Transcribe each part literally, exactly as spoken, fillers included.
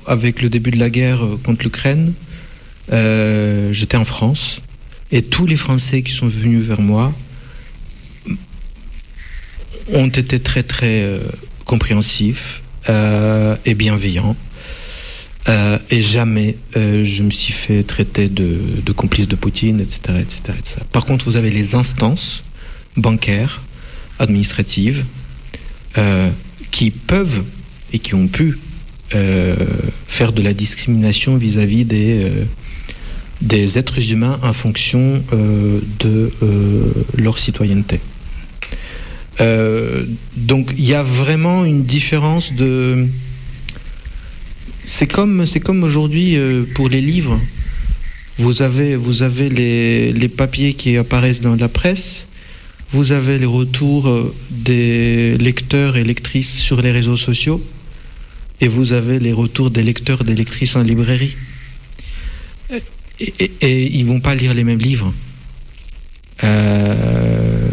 avec le début de la guerre contre l'Ukraine, euh, j'étais en France et tous les Français qui sont venus vers moi ont été très très euh, compréhensifs euh, et bienveillants. Euh, et jamais euh, je me suis fait traiter de, de complice de Poutine, et cetera, et cetera, et cetera. Par contre, vous avez les instances bancaires, administratives, euh, qui peuvent et qui ont pu euh, faire de la discrimination vis-à-vis des, euh, des êtres humains en fonction euh, de euh, leur citoyenneté. Euh, donc, il y a vraiment une différence de... C'est comme, c'est comme aujourd'hui euh, pour les livres. Vous avez, vous avez les, les papiers qui apparaissent dans la presse. Vous avez les retours euh, des lecteurs et lectrices sur les réseaux sociaux. Et vous avez les retours des lecteurs et des lectrices en librairie. Et, et, et ils ne vont pas lire les mêmes livres. Euh,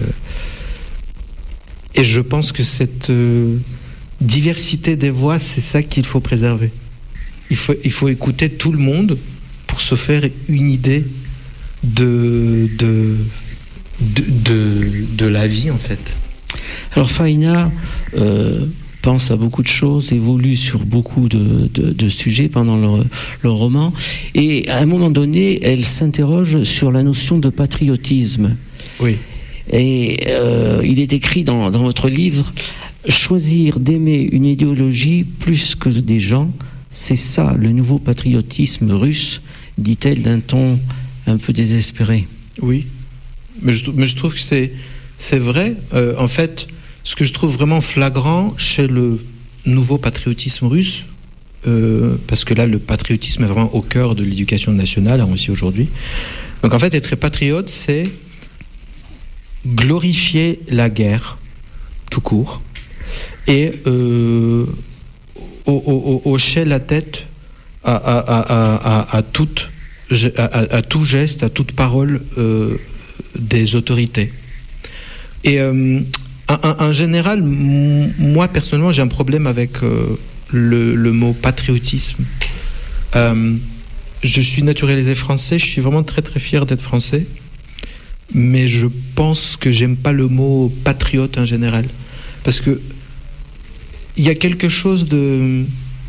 et je pense que cette euh, diversité des voix, c'est ça qu'il faut préserver. Il faut, il faut écouter tout le monde pour se faire une idée de, de, de, de, de la vie, en fait. Alors, Faïna euh, pense à beaucoup de choses, évolue sur beaucoup de, de, de sujets pendant le, le roman. Et à un moment donné, elle s'interroge sur la notion de patriotisme. Oui. Et euh, il est écrit dans, dans votre livre, « Choisir d'aimer une idéologie plus que des gens », c'est ça, le nouveau patriotisme russe, dit-elle d'un ton un peu désespéré. Oui, mais je, mais je trouve que c'est, c'est vrai. Euh, en fait, ce que je trouve vraiment flagrant chez le nouveau patriotisme russe, euh, parce que là, le patriotisme est vraiment au cœur de l'éducation nationale, hein, aussi aujourd'hui. Donc en fait, être patriote, c'est glorifier la guerre, tout court, et... Euh, hocher la tête à, à, à, à, à, toute, à, à tout geste, à toute parole euh, des autorités. Et euh, en, en général, m- moi personnellement, j'ai un problème avec euh, le, le mot patriotisme. Euh, je suis naturalisé français, je suis vraiment très très fier d'être français, mais je pense que j'aime pas le mot patriote en général, parce que il y a quelque chose de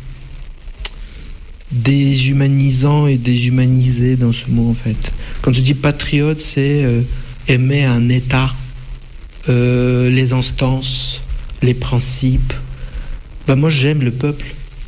déshumanisant et déshumanisé dans ce mot, en fait. Quand je dis patriote, c'est euh, aimer un État, euh, les instances, les principes. Ben moi, j'aime le peuple.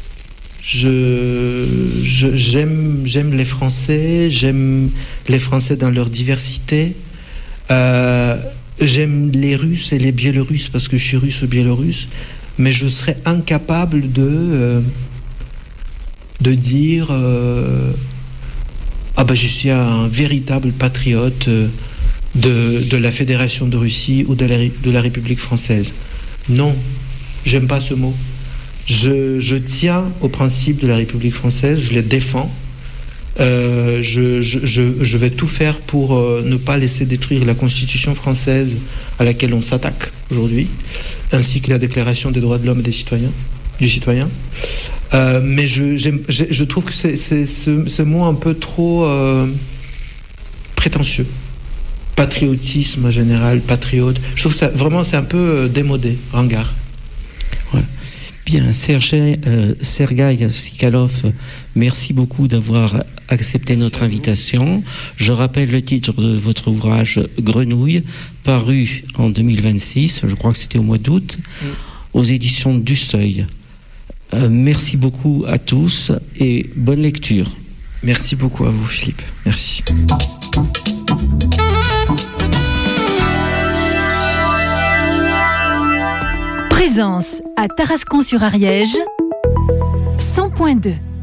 Je, je, j'aime, j'aime les Français, j'aime les Français dans leur diversité. Euh, j'aime les Russes et les Biélorusses parce que je suis russe ou biélorusse. Mais je serais incapable de, euh, de dire euh, ah ben je suis un véritable patriote euh, de, de la Fédération de Russie ou de la, de la République française. Non, j'aime pas ce mot. Je, je tiens au principe de la République française, je les défends. Euh, je, je, je, je vais tout faire pour euh, ne pas laisser détruire la Constitution française à laquelle on s'attaque aujourd'hui, ainsi que la Déclaration des droits de l'homme et des citoyens, du citoyen. Euh, mais je, j'aime, je, je trouve que c'est, c'est ce, ce mot un peu trop euh, prétentieux. Patriotisme en général, patriote. Je trouve que ça, vraiment c'est un peu euh, démodé, ringard. Voilà. Bien, Sergei, euh, Sergueï Tsikhanov, merci beaucoup d'avoir accepté notre invitation. Je rappelle le titre de votre ouvrage Grenouille, paru en deux mille vingt-six, je crois que c'était au mois d'août, oui, aux éditions du Seuil. Euh, merci beaucoup à tous et bonne lecture. Merci beaucoup à vous, Philippe. Merci. Présence à Tarascon-sur-Ariège, cent point deux.